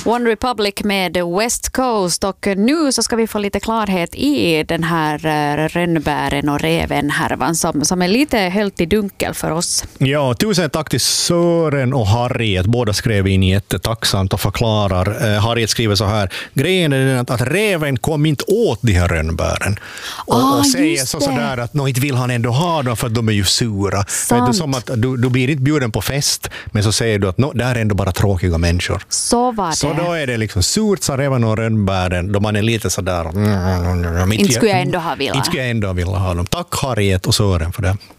One Republic med West Coast, och nu så ska vi få lite klarhet i den här rönnbären och reven-härvan som är lite höllt i dunkel för oss. Ja, tusen tack till Sören och Harriet. Båda skrev in jättetacksamt och förklarar. Harriet skriver så här: grejen är den att reven kom inte åt de här rönnbären. Och säger sådär att inte vill han ändå ha dem för att de är ju sura. Det som att du blir inte bjuden på fest, men så säger du att där är ändå bara tråkiga människor. Så var det. Så då är det liksom surt så reven och rönnbären, då man är lite sådär. Inte skulle jag ändå ha velat. Inte skulle jag ändå vilja ha dem. Tack Harriet och Sören för det.